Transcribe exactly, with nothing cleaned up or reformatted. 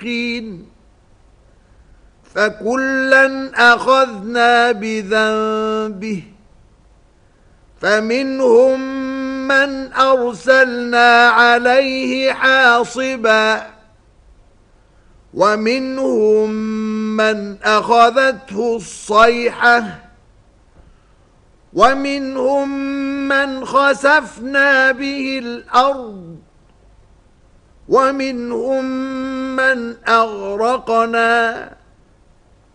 المشقين فكلا أخذنا بذنبه فمنهم من أرسلنا عليه حاصبا ومنهم من أخذته الصيحة ومنهم من خسفنا به الأرض ومنهم من أغرقنا